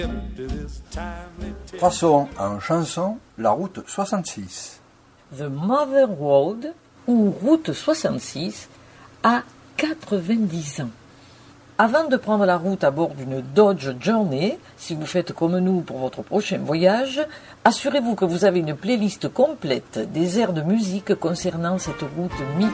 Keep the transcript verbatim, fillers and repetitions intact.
Passons en chanson la route soixante-six. The Mother Road, ou route soixante-six, a quatre-vingt-dix ans. Avant de prendre la route à bord d'une Dodge Journey, si vous faites comme nous pour votre prochain voyage, assurez-vous que vous avez une playlist complète des airs de musique concernant cette route mi